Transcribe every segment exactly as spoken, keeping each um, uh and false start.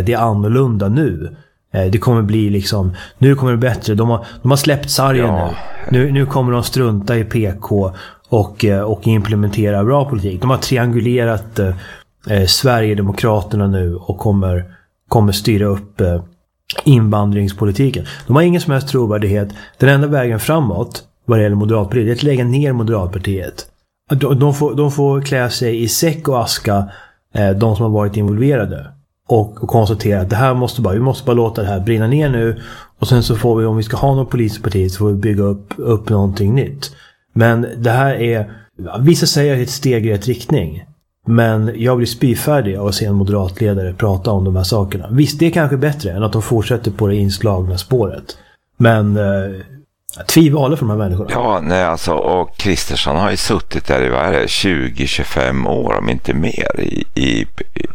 det är annorlunda nu. Det kommer bli liksom, nu kommer det bättre. De har, de har släppt sargen ja. nu. nu. Nu kommer de strunta i P K och, och implementera bra politik. De har triangulerat eh, Sverigedemokraterna nu och kommer, kommer styra upp eh, invandringspolitiken. De har ingen som helst trovärdighet. Den enda vägen framåt vad det gäller Moderatpartiet är att lägga ner Moderatpartiet. De, de, får, de får klä sig i säck och aska, eh, de som har varit involverade. Och, och konstatera att det här måste bara, vi måste bara låta det här brinna ner nu. Och sen så får vi, om vi ska ha något politiskt parti, så får vi bygga upp, upp någonting nytt. Men det här är, vissa säger att det är ett steg i rätt riktning. Men jag blir spyfärdig av att se en moderatledare prata om de här sakerna. Visst, det är kanske bättre än att de fortsätter på det inslagna spåret. Men eh, tvivlar för de här människorna. Ja, nej alltså, och Kristersson har ju suttit där i vad är det, tjugo till tjugofem år, om inte mer, i, i, i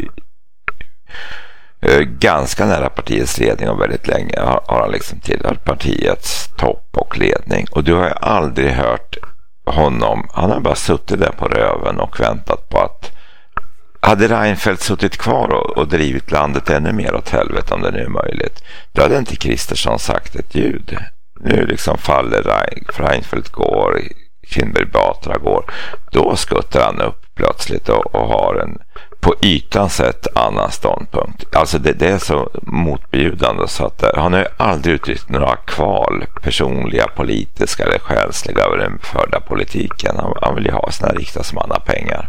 ganska nära partiets ledning, och väldigt länge har, har han liksom tillhört partiets topp och ledning. Och du har ju aldrig hört honom, han har bara suttit där på röven och väntat på att hade Reinfeldt suttit kvar och, och drivit landet ännu mer åt helvete, om det nu är möjligt, då hade inte Kristersson sagt ett ljud. Nu liksom faller Rein, Reinfeldt går, Kinberg Batra går, då skuttar han upp plötsligt och, och har en på ytan sett annan ståndpunkt. Alltså det, det är så motbjudande så att det, han har ju aldrig uttryckt några kval, personliga, politiska eller själsliga, över den förda politiken. Han, han vill ju ha sina riksdagsmannapengar.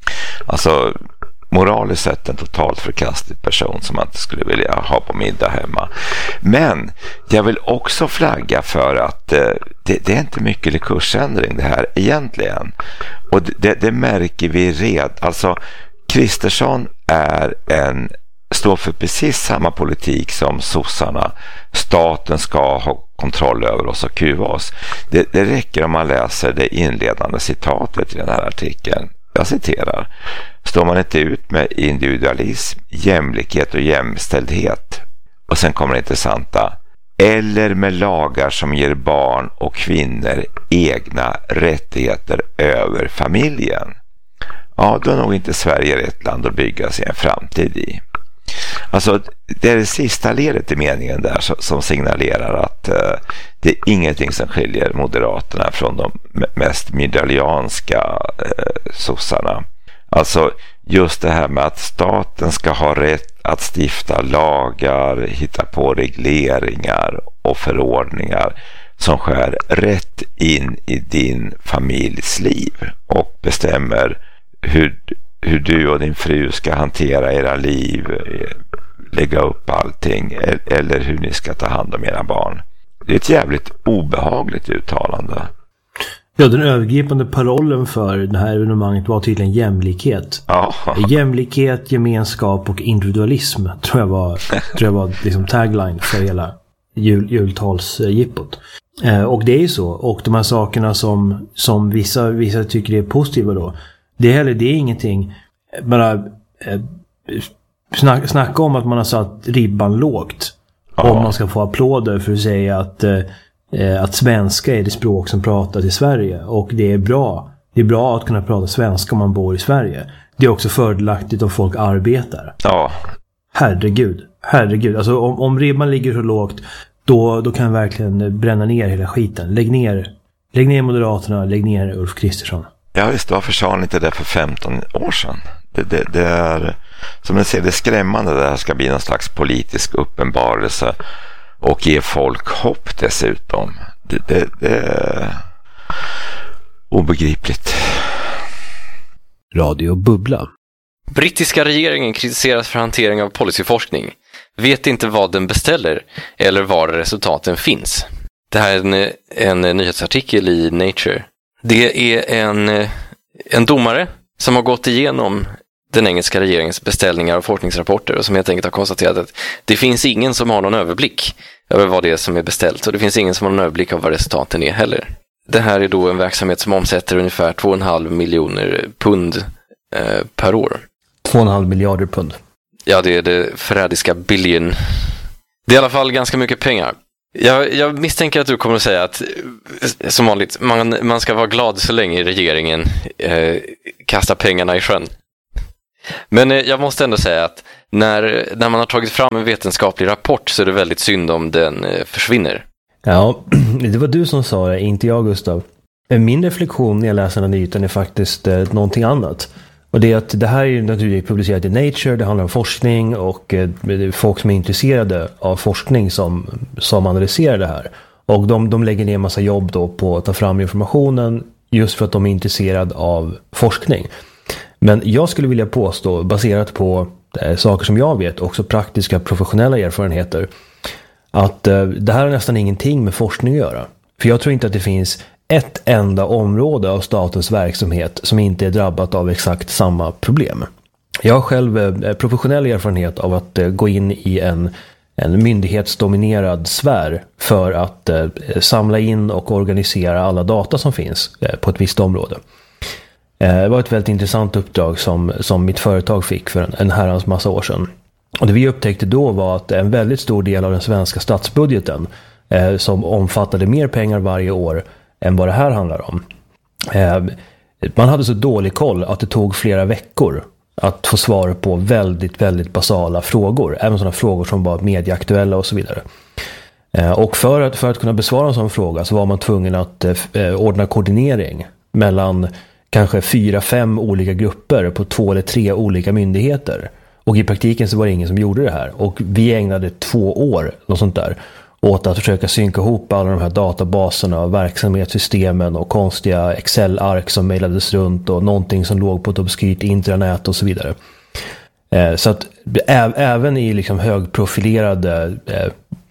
Alltså moraliskt sett en totalt förkastlig person som man inte skulle vilja ha på middag hemma. Men jag vill också flagga för att eh, det, det är inte mycket kursändring det här egentligen. Och det, det märker vi redan. Alltså Kristersson är en, står för precis samma politik som sossarna. Staten ska ha kontroll över oss och kuva oss. Det, det räcker om man läser det inledande citatet i den här artikeln. Jag citerar: står man inte ut med individualism, jämlikhet och jämställdhet, och sen kommer det intressanta, eller med lagar som ger barn och kvinnor egna rättigheter över familjen, ja, då är nog inte Sverige rätt land att bygga sig en framtid i. Alltså det är det sista ledet i meningen där som signalerar att uh, det är ingenting som skiljer Moderaterna från de mest medialianska uh, sossarna. Alltså just det här med att staten ska ha rätt att stifta lagar, hitta på regleringar och förordningar som skär rätt in i din familjs liv och bestämmer hur, hur du och din fru ska hantera era liv, lägga upp allting, eller hur ni ska ta hand om era barn. Det är ett jävligt obehagligt uttalande. Ja, den övergripande parollen för det här evenemanget var tydligen jämlikhet. Ja. Jämlikhet, gemenskap och individualism tror jag var, tror jag var liksom tagline för hela jul, jultalsjippot. Eh, och det är ju så. Och de här sakerna som, som vissa, vissa tycker är positiva då, det är heller, det är ingenting, bara eh, snack, snacka om att man har satt ribban lågt. Ja. Om man ska få applåder för att säga att eh, att svenska är det språk som pratas i Sverige, och det är bra. Det är bra att kunna prata svenska om man bor i Sverige. Det är också fördelaktigt om folk arbetar. Ja. Herregud. Herregud. Alltså om, om ribban ligger så lågt, då, då kan verkligen bränna ner hela skiten. Lägg ner, lägg ner Moderaterna, lägg ner Ulf Kristersson. Ja visst, varför sa han inte det för femton år sedan? Det, det, det är, som ni ser, det är skrämmande. Det här ska bli någon slags politisk uppenbarelse och ge folk hopp dessutom. Det, det, det är obegripligt. Radio Bubbla. Brittiska regeringen kritiseras för hantering av policyforskning. Vet inte vad den beställer eller var resultaten finns. Det här är en, en nyhetsartikel i Nature. Det är en, en domare som har gått igenom den engelska regeringens beställningar av forskningsrapporter och som helt enkelt har konstaterat att det finns ingen som har någon överblick över vad det är som är beställt, och det finns ingen som har någon överblick av vad resultaten är heller. Det här är då en verksamhet som omsätter ungefär två komma fem miljoner pund eh, per år. två komma fem miljarder pund. Ja, det är det förrädiska billion. Det är i alla fall ganska mycket pengar. Jag, jag misstänker att du kommer att säga att, som vanligt, man, man ska vara glad så länge regeringen eh, kastar pengarna i sjön. Men eh, jag måste ändå säga att när, när man har tagit fram en vetenskaplig rapport så är det väldigt synd om den eh, försvinner. Ja, det var du som sa det, inte jag, Gustav. Min reflektion när jag läser den här nyheten är faktiskt eh, någonting annat. Och det är att det här är naturligtvis publicerat i Nature, det handlar om forskning och eh, det är folk som är intresserade av forskning som, som analyserar det här. Och de, de lägger ner en massa jobb då på att ta fram informationen just för att de är intresserade av forskning. Men jag skulle vilja påstå, baserat på eh, saker som jag vet, också praktiska professionella erfarenheter, att eh, det här har nästan ingenting med forskning att göra. För jag tror inte att det finns ett enda område av statens verksamhet som inte är drabbat av exakt samma problem. Jag har själv eh, professionell erfarenhet av att eh, gå in i en, en myndighetsdominerad sfär för att eh, samla in och organisera alla data som finns eh, på ett visst område. Det var ett väldigt intressant uppdrag som, som mitt företag fick för en, en herrans massa år sedan. Och det vi upptäckte då var att en väldigt stor del av den svenska statsbudgeten eh, som omfattade mer pengar varje år än vad det här handlar om. Eh, man hade så dålig koll att det tog flera veckor att få svar på väldigt, väldigt basala frågor. Även sådana frågor som var medieaktuella och så vidare. Eh, och för att, för att kunna besvara en sån fråga så var man tvungen att eh, ordna koordinering mellan kanske fyra, fem olika grupper på två eller tre olika myndigheter. Och i praktiken så var det ingen som gjorde det här. Och vi ägnade två år och sånt där åt att försöka synka ihop alla de här databaserna och verksamhetssystemen och konstiga Excel-ark som mejlades runt och någonting som låg på ett obskyrt intranät och så vidare. Eh, så att ä- även i liksom högprofilerade eh,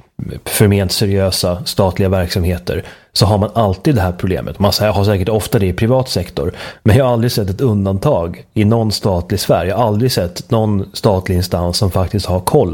förment seriösa statliga verksamheter så har man alltid det här problemet. Man har säkert ofta det i privat sektor, men jag har aldrig sett ett undantag i någon statlig sfär. Jag har aldrig sett någon statlig instans som faktiskt har koll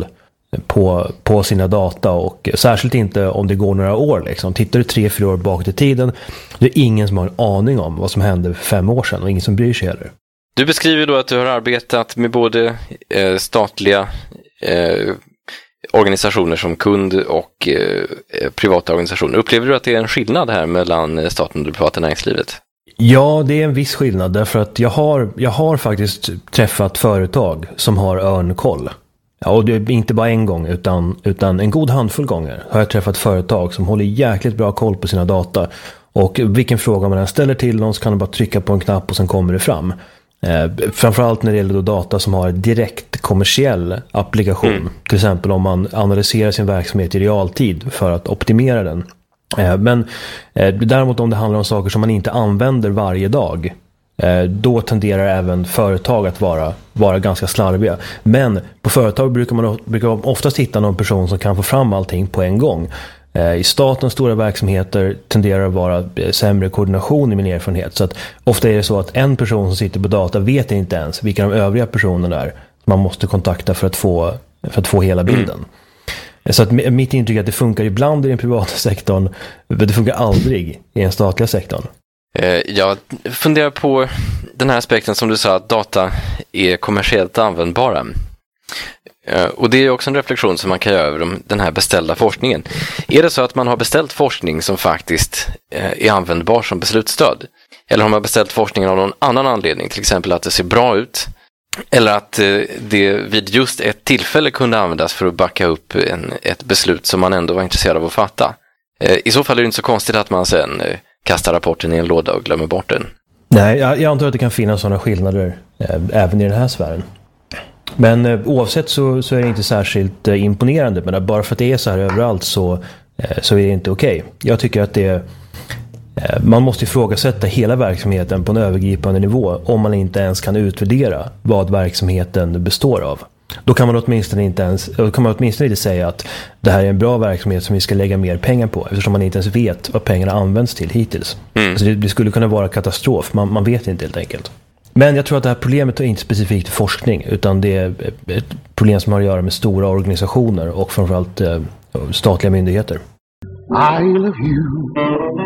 på, på sina data, och särskilt inte om det går några år. Liksom. Tittar du tre, fyra år bakåt i tiden, det är ingen som har en aning om vad som hände för fem år sedan och ingen som bryr sig heller. Du beskriver då att du har arbetat med både eh, statliga eh, organisationer som kund och eh, privata organisationer. Upplever du att det är en skillnad här mellan staten och det privata näringslivet? Ja, det är en viss skillnad därför att jag har, jag har faktiskt träffat företag som har örnkoll. Ja, och det är inte bara en gång utan, utan en god handfull gånger har jag träffat företag som håller jäkligt bra koll på sina data. Och vilken fråga man än ställer till någon så kan de bara trycka på en knapp och sen kommer det fram. Eh, framförallt när det gäller då data som har direkt kommersiell applikation. Mm. Till exempel om man analyserar sin verksamhet i realtid för att optimera den. Eh, men eh, däremot om det handlar om saker som man inte använder varje dag, eh, då tenderar även företag att vara, vara ganska slarviga. Men på företag brukar man, brukar man oftast hitta någon person som kan få fram allting på en gång. I statens stora verksamheter tenderar att vara sämre koordination i min erfarenhet. Så att ofta är det så att en person som sitter på data vet inte ens vilka de övriga personerna är man måste kontakta för att få, för att få hela bilden. Mm. Så att mitt intryck är att det funkar ibland i den privata sektorn, men det funkar aldrig i den statliga sektorn. Jag funderar på den här aspekten som du sa, att data är kommersiellt användbara. Och det är också en reflektion som man kan göra över den här beställda forskningen. Är det så att man har beställt forskning som faktiskt är användbar som beslutsstöd? Eller har man beställt forskningen av någon annan anledning? Till exempel att det ser bra ut. Eller att det vid just ett tillfälle kunde användas för att backa upp en, ett beslut som man ändå var intresserad av att fatta. I så fall är det inte så konstigt att man sen kastar rapporten i en låda och glömmer bort den. Nej, jag, jag antar att det kan finnas sådana skillnader eh, även i den här sfären. Men eh, oavsett så, så är det inte särskilt eh, imponerande. Men bara för att det är så här överallt så, eh, så är det inte okej. Okay. Jag tycker att det eh, man måste ifrågasätta hela verksamheten på en övergripande nivå om man inte ens kan utvärdera vad verksamheten består av. Då kan man åtminstone inte ens, då kan man åtminstone inte säga att det här är en bra verksamhet som vi ska lägga mer pengar på, eftersom man inte ens vet vad pengarna används till hittills. Mm. Så det, det skulle kunna vara katastrof, man, man vet inte helt enkelt. Men jag tror att det här problemet är inte specifikt forskning, utan det är ett problem som har att göra med stora organisationer och framförallt eh, statliga myndigheter. I love you